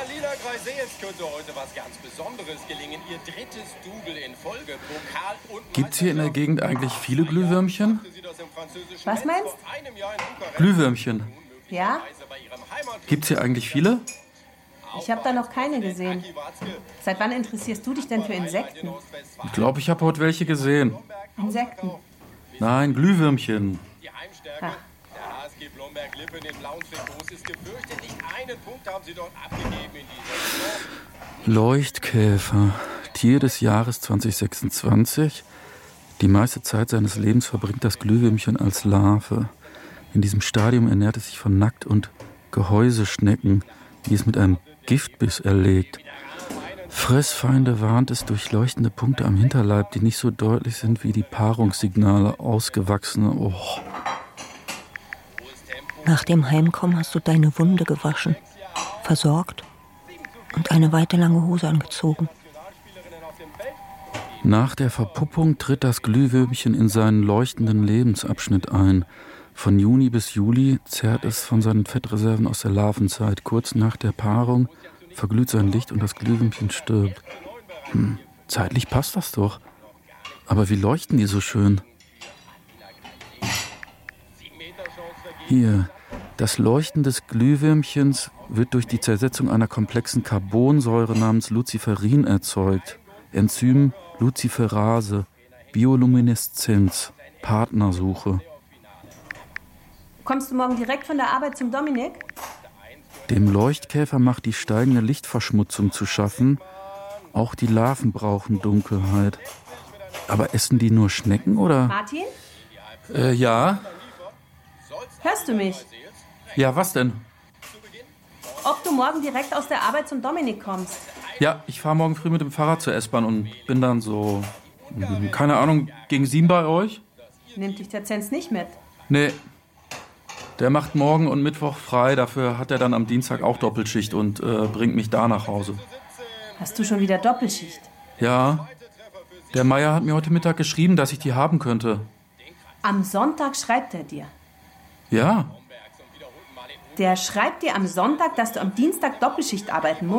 Lila Kreisel, es könnte heute was ganz Besonderes gelingen. Ihr drittes Double in Folge. Pokal und Gibt's hier in der Gegend eigentlich viele Glühwürmchen? Was meinst? Glühwürmchen. Ja? Gibt's hier eigentlich viele? Ich habe da noch keine gesehen. Seit wann interessierst du dich denn für Insekten? Ich glaube, ich habe heute welche gesehen. Insekten? Nein, Glühwürmchen. Ha. Der HSG Blomberg-Lippe in blauen Trikots ist gefürchtet. Nicht einen Punkt haben sie dort abgegeben in dieser Saison. Leuchtkäfer, Tier des Jahres 2026. Die meiste Zeit seines Lebens verbringt das Glühwürmchen als Larve. In diesem Stadium ernährt es sich von Nackt- und Gehäuseschnecken, die es mit einem Giftbiss erlegt. Fressfeinde warnt es durch leuchtende Punkte am Hinterleib, die nicht so deutlich sind wie die Paarungssignale ausgewachsene. Oh. Nach dem Heimkommen hast du deine Wunde gewaschen, versorgt und eine weite lange Hose angezogen. Nach der Verpuppung tritt das Glühwürmchen in seinen leuchtenden Lebensabschnitt ein. Von Juni bis Juli zehrt es von seinen Fettreserven aus der Larvenzeit. Kurz nach der Paarung verglüht sein Licht und das Glühwürmchen stirbt. Zeitlich passt das doch. Aber wie leuchten die so schön? Hier, das Leuchten des Glühwürmchens wird durch die Zersetzung einer komplexen Carbonsäure namens Luciferin erzeugt. Enzym Luciferase, Biolumineszenz, Partnersuche. Kommst du morgen direkt von der Arbeit zum Dominik? Dem Leuchtkäfer macht die steigende Lichtverschmutzung zu schaffen. Auch die Larven brauchen Dunkelheit. Aber essen die nur Schnecken, oder? Martin? Ja. Hörst du mich? Ja, was denn? Ob du morgen direkt aus der Arbeit zum Dominik kommst? Ja, ich fahre morgen früh mit dem Fahrrad zur S-Bahn und bin dann so, keine Ahnung, gegen 7 bei euch? Nimmt dich der Zenz nicht mit? Nee. Der macht morgen und Mittwoch frei, dafür hat er dann am Dienstag auch Doppelschicht und bringt mich da nach Hause. Hast du schon wieder Doppelschicht? Ja. Der Meier hat mir heute Mittag geschrieben, dass ich die haben könnte. Am Sonntag schreibt er dir. Ja. Der schreibt dir am Sonntag, dass du am Dienstag Doppelschicht arbeiten musst?